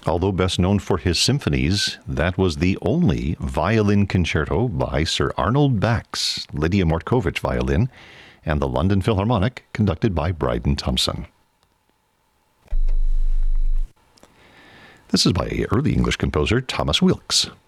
Although best known for his symphonies, that was the only violin concerto by Sir Arnold Bax, Lydia Mortkovich violin, and the London Philharmonic, conducted by Bryden Thompson. This is by early English composer Thomas Weelkes.